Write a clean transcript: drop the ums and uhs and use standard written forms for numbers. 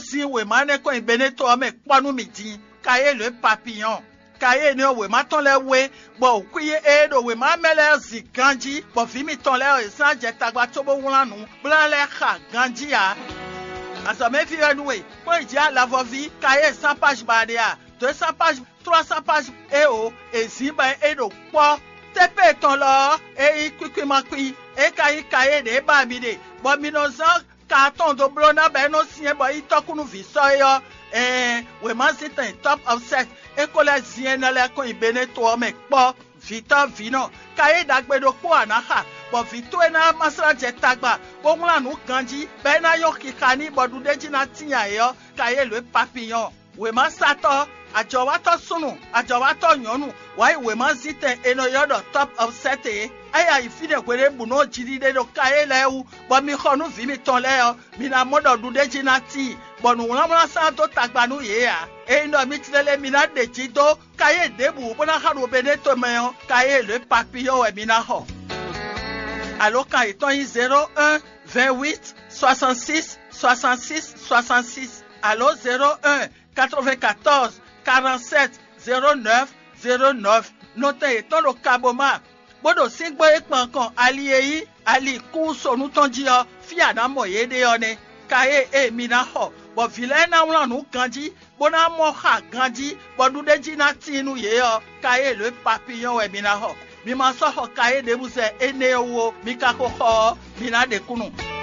si we mane ko Beneto ame panu midi kaye le papillon kaye ni we maton le we bo kuye edo we ma mele zi ganji bo fi mi ton le esan je tagba to bo wulanu blan le kha ganji ya asame fi anwe ko ija lavovi kaye 100 page badia 200 page 300 page ezimba edo po tepe ton lo kwikwi makwi kaye de ba mi de bo mi no zan carton do blona be no sien bo itokunu vi so yo we man sit in top of set ekola zien na le ko Beneto me po vita vino kaye dagbedo po anaha bo vito na masra je tagba bo nlanu ganji be na yo kikani bodu deji na tiyan yo kaye le papillon we man sato ajowato sunu ajowato nyonu why we man sit eno yodo top of set aya ifide kwere bu no jiri de do kaye lewu bo mi khonu vi mi ton le yo mi na modo du deji na ti bonu wala sa to tagba nu ye ya no mi tilele mi na deji do kaye debu bona khanu Beneto me yo kaye le papillon we mi na ho alors quand étant 01 28 66 66 66 alors 01 94 47 09 09 noté étant le kaboma bodo singbo ekpankan aliyeyi ali ku sonu tonji yo fi adamo yede yo ne kaye mi na ho bo vile na wlanu ganji bona mo ha ganji bodu deji na tinu ye yo kaye le papillon we mi na ho mi ma so ho kaye de buse ene wo mi ka ko ho mi na de kunu